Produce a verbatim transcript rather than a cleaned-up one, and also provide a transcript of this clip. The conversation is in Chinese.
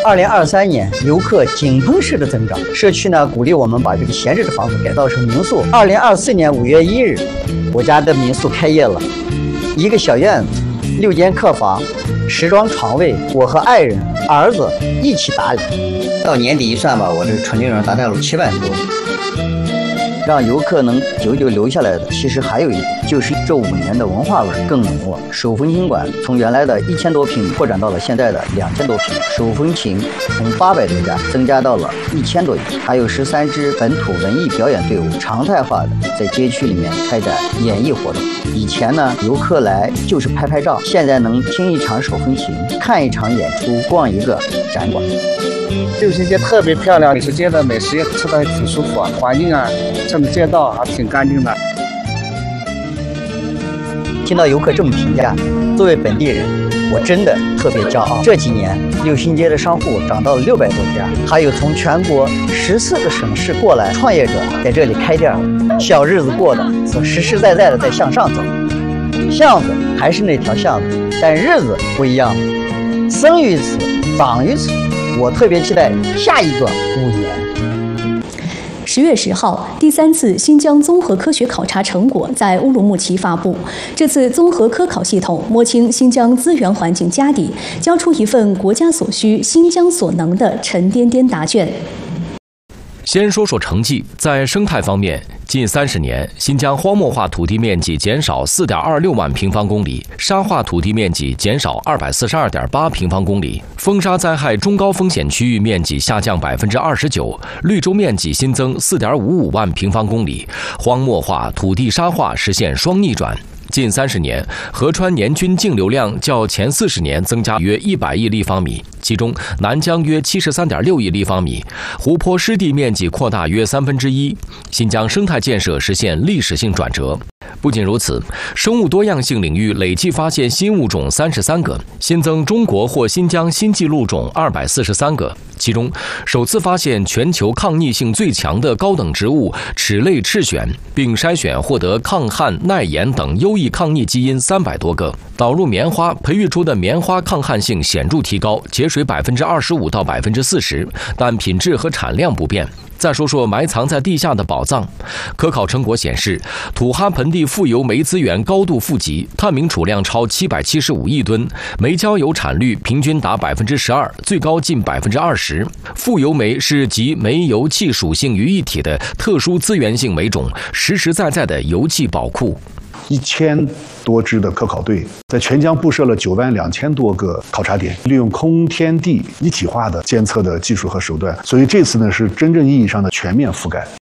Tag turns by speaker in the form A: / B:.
A: 二零二三年游客井喷式的增长，社区呢鼓励我们把这个闲置的房子改造成民宿。二零二四年五月一日，我家的民宿开业了，一个小院子，六间客房，十张床位，我和爱人、儿子一起打理。到年底一算吧，我这纯利润达到了七万多。让游客能久久留下来的，其实还有一点，就是这五年的文化味更浓了。手风琴馆从原来的一千多平扩展到了现在的两千多平，手风琴从八百多家增加到了一千多家，还有十三支本土文艺表演队伍常态化的在街区里面开展演艺活动。以前呢，游客来就是拍拍照，现在能听一场手风琴，看一场演出，逛一个展馆。
B: 六星街特别漂亮，美食街的美食也吃得挺舒服啊，环境啊，整个街道还挺干净的。
A: 听到游客这么评价，作为本地人，我真的特别骄傲。这几年，六星街的商户涨到了六百多家，还有从全国十四个省市过来创业者在这里开店，小日子过得是实实在在的在向上走。巷子还是那条巷子，但日子不一样了。生于此，长于此。我特别期待下一个五年。
C: 十月十号，第三次新疆综合科学考察成果在乌鲁木齐发布。这次综合科考系统摸清新疆资源环境家底，交出一份国家所需、新疆所能的沉甸甸答卷。
D: 先说说成绩，在生态方面，近三十年，新疆荒漠化土地面积减少 四点二六万平方公里，沙化土地面积减少 二百四十二点八平方公里，风沙灾害中高风险区域面积下降 百分之二十九， 绿洲面积新增 四点五五万平方公里，荒漠化、土地沙化实现双逆转。近三十年，合川年均净流量较前四十年增加约一百亿立方米，其中南疆约七十三点六亿立方米，湖泊湿地面积扩大约三分之一。新疆生态建设实现历史性转折。不仅如此，生物多样性领域累计发现新物种三十三个，新增中国或新疆新纪录种二百四十三个。其中，首次发现全球抗逆性最强的高等植物齿类赤藓，并筛选获得抗旱、耐盐等优异抗逆基因三百多个。导入棉花，培育出的棉花抗旱性显著提高，节水百分之二十五到百分之四十，但品质和产量不变。再说说埋藏在地下的宝藏，科考成果显示，土哈盆地富油煤资源高度富集，探明储量超七百七十五亿吨，煤焦油产率平均达百分之十二，最高近百分之二十。富油煤是集煤油气属性于一体的特殊资源性煤种，实实在在的油气宝库。
E: 一千多支的科考队在全疆布设了九万两千多个考察点，利用空天地一体化的监测的技术和手段，所以这次呢是真正意义上的全面覆盖。